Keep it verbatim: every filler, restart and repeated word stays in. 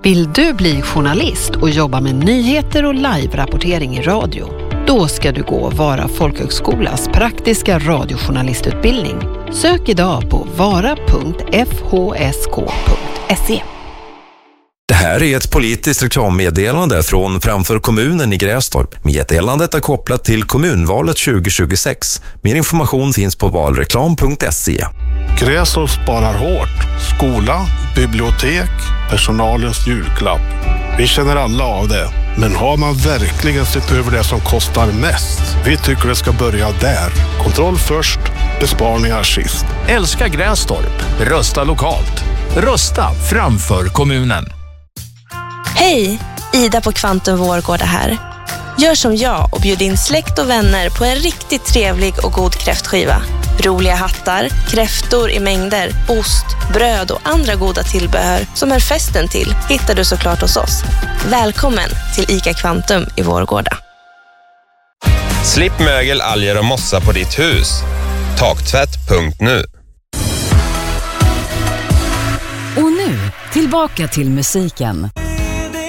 Vill du bli journalist och jobba med nyheter och live-rapportering i radio? Då ska du gå Vara folkhögskolas praktiska radiojournalistutbildning. Sök idag på vara punkt f h s k punkt se. Det här är ett politiskt reklammeddelande från Framför kommunen i Grästorp. Meddelandet är kopplat till kommunvalet tjugo tjugosex. Mer information finns på valreklam punkt se. Grästorp sparar hårt. Skola, bibliotek, personalens julklapp. Vi känner alla av det. Men har man verkligen sett över det som kostar mest? Vi tycker det ska börja där. Kontroll först, besparingar sist. Älska Grästorp. Rösta lokalt. Rösta framför kommunen. Hej, Ida på Kvantum Vårgårda här. Gör som jag och bjud in släkt och vänner på en riktigt trevlig och god kräftskiva. Roliga hattar, kräftor i mängder, ost, bröd och andra goda tillbehör som är festen till hittar du såklart hos oss. Välkommen till ICA Kvantum i Vårgårda. Slipp mögel, alger och mossa på ditt hus. Taktvätt punkt nu. Och nu, tillbaka till musiken.